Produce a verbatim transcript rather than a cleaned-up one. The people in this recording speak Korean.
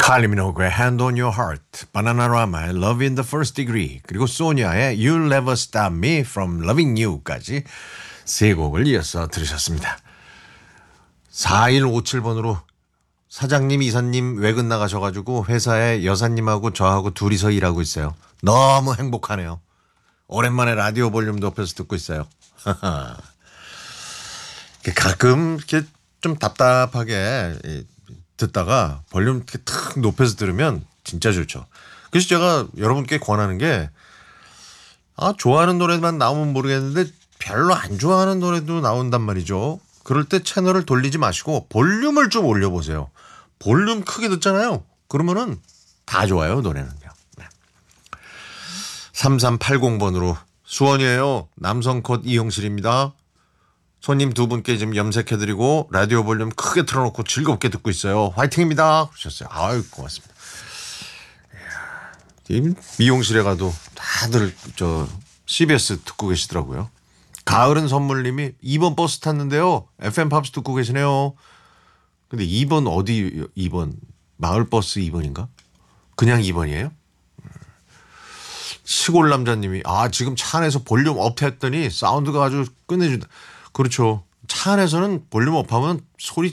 칼리 미노그의 Hand on Your Heart, 바나나라마의 Love in the First Degree, 그리고 소니아의 You'll Never Stop Me from Loving You까지 세 곡을 이어서 들으셨습니다. 사일오칠 번으로 사장님, 이사님 외근 나가셔가지고 회사에 여사님하고 저하고 둘이서 일하고 있어요. 너무 행복하네요. 오랜만에 라디오 볼륨 높여서 듣고 있어요. 가끔 이렇게 좀 답답하게 듣다가 볼륨 이렇게 탁 높여서 들으면 진짜 좋죠. 그래서 제가 여러분께 권하는 게, 아, 좋아하는 노래만 나오면 모르겠는데 별로 안 좋아하는 노래도 나온단 말이죠. 그럴 때 채널을 돌리지 마시고 볼륨을 좀 올려보세요. 볼륨 크게 듣잖아요. 그러면은 다 좋아요, 노래는요. 네. 삼삼팔공 번으로 수원이에요. 남성 컷 이형실입니다. 손님 두 분께 지금 염색해드리고 라디오 볼륨 크게 틀어놓고 즐겁게 듣고 있어요. 화이팅입니다. 그러셨어요. 아유, 고맙습니다. 이야, 미용실에 가도 다들 저 씨비에스 듣고 계시더라고요. 가을은 선물님이 이 번 버스 탔는데요. 에프엠 팝스 듣고 계시네요. 근데 이 번 어디 이 번? 마을버스 이 번인가? 그냥 이 번이에요? 시골 남자님이 아 지금 차 안에서 볼륨 업 했더니 사운드가 아주 끝내준다. 그렇죠. 차 안에서는 볼륨 업하면 소리